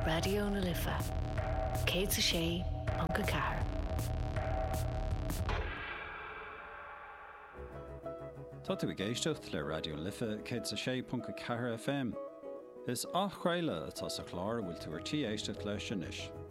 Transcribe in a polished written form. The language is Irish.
Radio na Lifa. Cé sa sé an go ceathair. Tá tú géisteacht le Radio Lifa cé sa sé .4 FM. Is 8 chraile atá sa chlár bhfuil tú ar tí éisteacht leis sin is.